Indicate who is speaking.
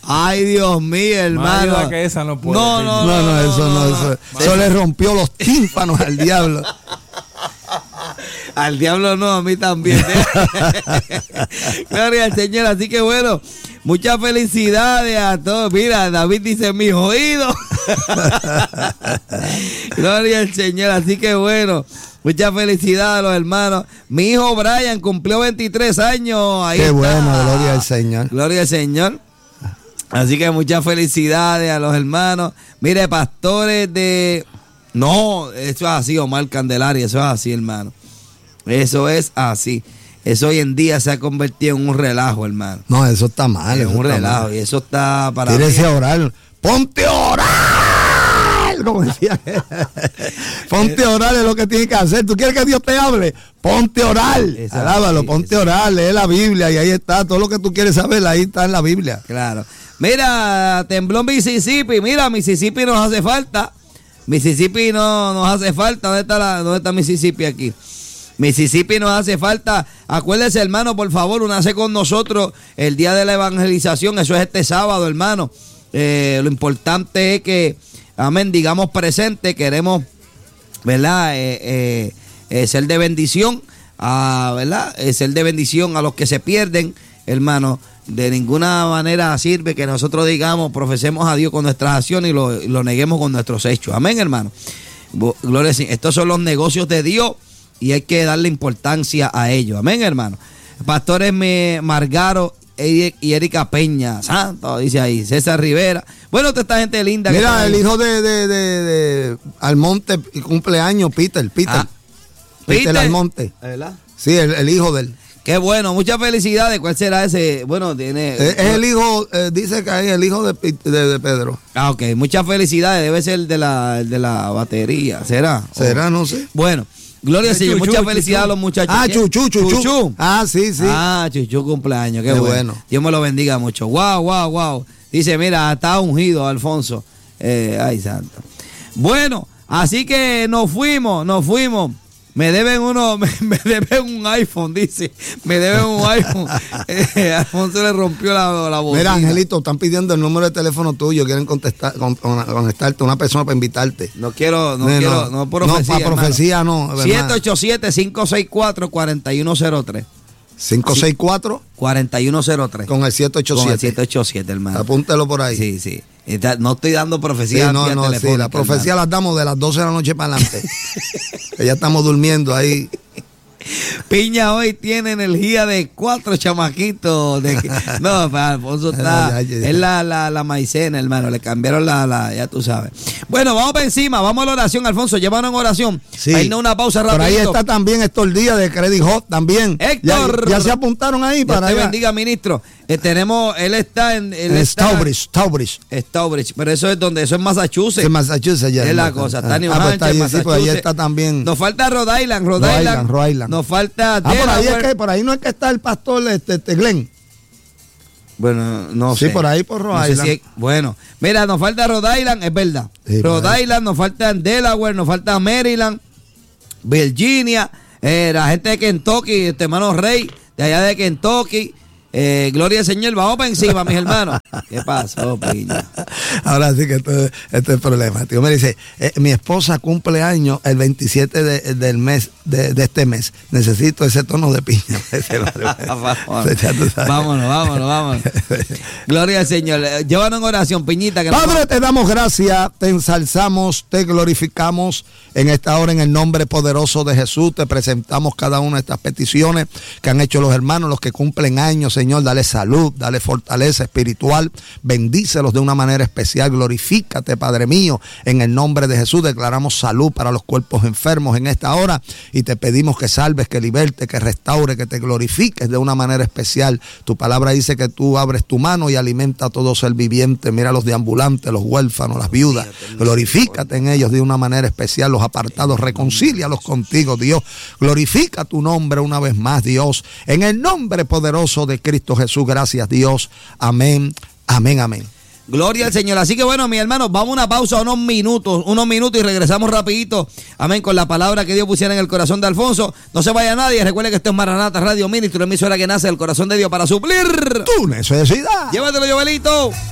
Speaker 1: Ay, Dios mío, hermano.
Speaker 2: Más que esa no puede.
Speaker 3: Eso le rompió los tímpanos al diablo.
Speaker 1: Al diablo no, a mí también. Gloria al Señor. Así que bueno, muchas felicidades a todos. Mira, David dice mis oídos. Gloria al Señor. Así que bueno, muchas felicidades a los hermanos. Mi hijo Brian cumplió 23 años. Ahí
Speaker 3: Qué
Speaker 1: está.
Speaker 3: bueno, gloria al Señor.
Speaker 1: Gloria al Señor. Así que muchas felicidades a los hermanos. Mire, pastores de... No, eso es así, Omar Candelaria, eso es así, hermano. Eso es así. Eso hoy en día se ha convertido en un relajo, hermano.
Speaker 3: No, eso está mal.
Speaker 1: Es un relajo y eso está para...
Speaker 3: Tírese a orar. ¡Ponte a orar! Como decía. Ponte a orar es lo que tienes que hacer. ¿Tú quieres que Dios te hable? Ponte a orar. Alábalo, ponte a orar, lee la Biblia y ahí está. Todo lo que tú quieres saber, ahí está en la Biblia.
Speaker 1: Claro. Mira, tembló Mississippi. Mira, Mississippi nos hace falta. Mississippi no nos hace falta. ¿Dónde está Mississippi aquí? Mississippi nos hace falta. Acuérdese, hermano, por favor, únase con nosotros el día de la evangelización. Eso es este sábado, hermano. Lo importante es que, amén, digamos presente. Queremos, ¿verdad? Ser de bendición, ¿verdad? Ser de bendición a los que se pierden, hermano. De ninguna manera sirve que nosotros digamos, profesemos a Dios con nuestras acciones y lo neguemos con nuestros hechos. Amén, hermano. Gloria a Dios. Estos son los negocios de Dios y hay que darle importancia a ellos. Amén, hermano. Pastores Margaro y Erika Peña. Santo, dice ahí. César Rivera. Bueno, toda esta gente linda.
Speaker 3: Mira, el hijo de Almonte cumpleaños, Peter. Peter Almonte.
Speaker 1: ¿Verdad?
Speaker 3: Sí, el hijo de él.
Speaker 1: Qué bueno, muchas felicidades. ¿Cuál será ese? Bueno, tiene...
Speaker 3: Es el hijo, dice que es el hijo de Pedro.
Speaker 1: Ah, ok, muchas felicidades. Debe ser el de la batería. ¿Será?
Speaker 3: ¿Será? No sé.
Speaker 1: Bueno, gloria al Señor. Muchas felicidades a los muchachos.
Speaker 3: Ah, Chuchu. Ah, sí.
Speaker 1: Ah, Chuchu cumpleaños. Qué bueno. Dios me lo bendiga mucho. Wow. Dice, mira, está ungido Alfonso. Ay, santo. Bueno, así que nos fuimos. Me deben un iPhone, dice. Me deben un iPhone. Alfonso le rompió la bocina.
Speaker 3: Mira, Angelito, están pidiendo el número de teléfono tuyo. Quieren conectarte una persona para invitarte.
Speaker 1: No profecía.
Speaker 3: No, para profecía no.
Speaker 1: 787-564-4103.
Speaker 3: 564-4103. Con el 787.
Speaker 1: Con el 787, hermano.
Speaker 3: Apúntelo por ahí.
Speaker 1: Sí. No estoy dando profecía.
Speaker 3: Sí, sí, la profecía las damos de las 12 de la noche para adelante. Que ya estamos durmiendo ahí.
Speaker 1: Piña hoy tiene energía de 4 chamaquitos. No, Alfonso está. Es la maicena, hermano. Le cambiaron ya tú sabes. Bueno, vamos para encima. Vamos a la oración, Alfonso. Llévanos en oración.
Speaker 3: Sí.
Speaker 1: Ahí no una pausa rápida.
Speaker 3: Por ahí está también Héctor Díaz de Credit Hot también.
Speaker 1: Héctor.
Speaker 3: Ya se apuntaron ahí para
Speaker 1: Dios te bendiga, ministro. Él está en
Speaker 3: Stourbridge.
Speaker 1: Pero eso es donde, eso es Massachusetts.
Speaker 3: En Massachusetts ya.
Speaker 1: Es la cosa. Está New Hampshire, Massachusetts.
Speaker 3: Pues ahí está también.
Speaker 1: Nos falta Rhode Island. Nos falta
Speaker 3: por ahí no es que está el pastor Glenn.
Speaker 1: Bueno, no sé.
Speaker 3: Sí, por ahí por Rhode Island.
Speaker 1: Bueno, mira, nos falta Rhode Island, es verdad. Sí, Rhode Island, nos falta Delaware, nos falta Maryland, Virginia, la gente de Kentucky, hermano Rey, de allá de Kentucky. Gloria al Señor, vamos para encima, mis hermanos. ¿Qué pasó, Piña?
Speaker 3: Ahora sí que este es el problema. Tío, me dice, mi esposa cumple años el 27 del mes, de este mes. Necesito ese tono de piña.
Speaker 1: Vámonos. Gloria al Señor. Llévanos en oración, Piñita.
Speaker 3: Padre, te damos gracias, te ensalzamos, te glorificamos en esta hora en el nombre poderoso de Jesús. Te presentamos cada una de estas peticiones que han hecho los hermanos, los que cumplen años, Señor, dale salud, dale fortaleza espiritual, bendícelos de una manera especial, glorifícate, Padre mío, en el nombre de Jesús. Declaramos salud para los cuerpos enfermos en esta hora y te pedimos que salves, que liberte, que restaure, que te glorifiques de una manera especial. Tu palabra dice que tú abres tu mano y alimenta a todo ser viviente. Mira a los deambulantes, los huérfanos, las viudas, glorifícate en ellos de una manera especial. Los apartados, reconcílialos contigo, Dios. Glorifica tu nombre una vez más, Dios, en el nombre poderoso de Cristo Jesús. Gracias, Dios. Amén.
Speaker 1: Gloria al Señor. Así que bueno, mis hermanos, vamos a una pausa, unos minutos y regresamos rapidito, amén, con la palabra que Dios pusiera en el corazón de Alfonso. No se vaya nadie, recuerde que esto es Maranata Radio Ministro, emisora que nace del corazón de Dios para suplir
Speaker 3: tu necesidad.
Speaker 1: Llévatelo, Jovelito.